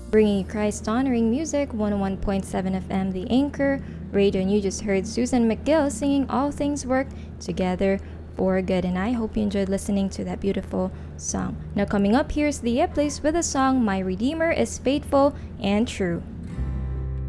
Bringing you Christ honoring music, 101.7 FM, The Anchor Radio. And you just heard Susan McGill singing All Things Work Together for Good. And I hope you enjoyed listening to that beautiful song. Now coming up, here's the Place with the song My Redeemer is Faithful and True.